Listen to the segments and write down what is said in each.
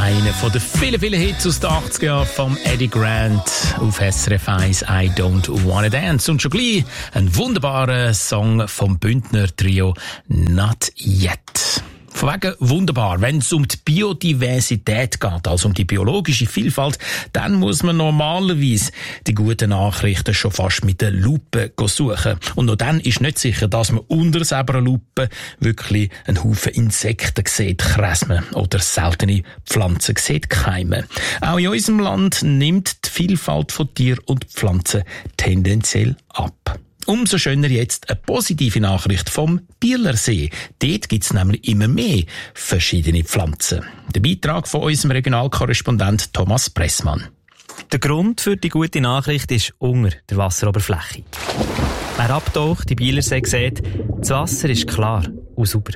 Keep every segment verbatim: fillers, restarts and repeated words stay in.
Einer von den vielen, vielen Hits aus den achtziger Jahren vom Eddie Grant auf S R F eins, I Don't Wanna Dance. Und schon gleich ein wunderbarer Song vom Bündner Trio Not Yet. Von wegen wunderbar. Wenn es um die Biodiversität geht, also um die biologische Vielfalt, dann muss man normalerweise die guten Nachrichten schon fast mit der Lupe suchen. Und noch dann ist nicht sicher, dass man unter einer Lupe wirklich einen Haufen Insekten sieht, Kresmen oder seltene Pflanzen sieht, Keime. Auch in unserem Land nimmt die Vielfalt von Tier und Pflanzen tendenziell ab. Umso schöner jetzt eine positive Nachricht vom Bielersee. Dort gibt es nämlich immer mehr verschiedene Pflanzen. Der Beitrag von unserem Regionalkorrespondent Thomas Pressmann. Der Grund für die gute Nachricht ist unter der Wasseroberfläche. Wer abtaucht, die Bielersee sieht, das Wasser ist klar und sauber.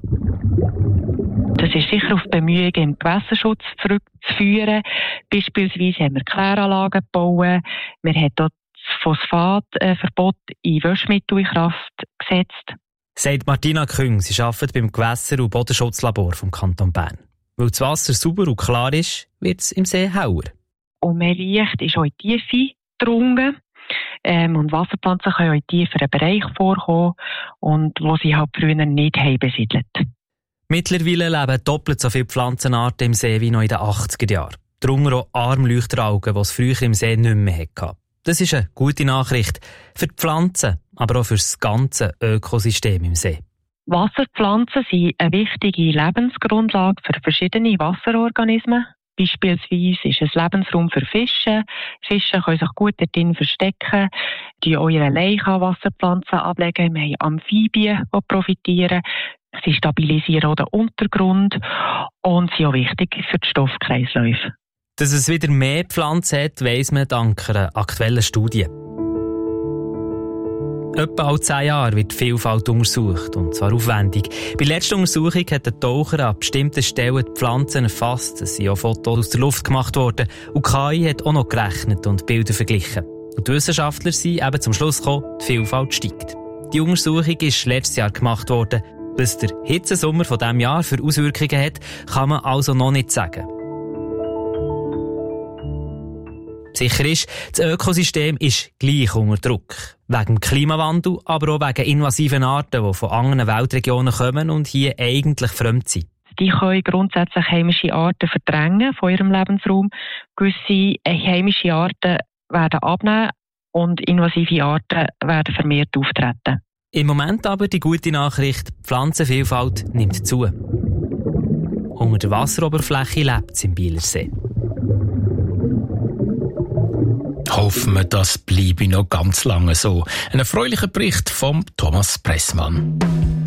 Das ist sicher auf Bemühungen im Gewässerschutz zurückzuführen. Beispielsweise haben wir Kläranlagen gebaut. Wir haben dort das Phosphatverbot in Waschmittel in Kraft gesetzt. Sagt Martina Küng, sie arbeitet beim Gewässer- und Bodenschutzlabor vom Kanton Bern. Weil das Wasser sauber und klar ist, wird es im See hauer. Und mehr Licht ist auch in die Tiefe gedrungen. Ähm, und Wasserpflanzen können auch in tieferen Bereichen vorkommen, und wo sie halt früher nicht haben besiedelt. Mittlerweile leben doppelt so viele Pflanzenarten im See wie noch in den achtziger Jahren. Darunter auch Armleuchteralgen, die es früher im See nicht mehr hatte. Das ist eine gute Nachricht für die Pflanzen, aber auch für das ganze Ökosystem im See. Wasserpflanzen sind eine wichtige Lebensgrundlage für verschiedene Wasserorganismen. Beispielsweise ist es Lebensraum für Fische. Fische können sich gut darin verstecken, die eure Laich an Wasserpflanzen ablegen. Wir haben Amphibien, die profitieren. Sie stabilisieren auch den Untergrund und sind auch wichtig für die Stoffkreisläufe. Dass es wieder mehr Pflanzen hat, weiss man dank einer aktuellen Studie. Etwa alle zehn Jahre wird die Vielfalt untersucht, und zwar aufwendig. Bei der letzten Untersuchung hat der Taucher an bestimmten Stellen die Pflanzen erfasst. Es sind auch Fotos aus der Luft gemacht worden. Und K I hat auch noch gerechnet und Bilder verglichen. Und die Wissenschaftler sind eben zum Schluss gekommen, die Vielfalt steigt. Die Untersuchung ist letztes Jahr gemacht worden. Was der Hitzesommer von diesem Jahr für Auswirkungen hat, kann man also noch nicht sagen. Sicher ist, das Ökosystem ist gleich unter Druck. Wegen dem Klimawandel, aber auch wegen invasiven Arten, die von anderen Weltregionen kommen und hier eigentlich fremd sind. Die können grundsätzlich heimische Arten verdrängen von ihrem Lebensraum. Gewisse heimische Arten werden abnehmen und invasive Arten werden vermehrt auftreten. Im Moment aber die gute Nachricht, die Pflanzenvielfalt nimmt zu. Unter der Wasseroberfläche lebt es im Bielersee. Hoffen wir, das bleibe noch ganz lange so. Ein erfreulicher Bericht von Thomas Pressmann.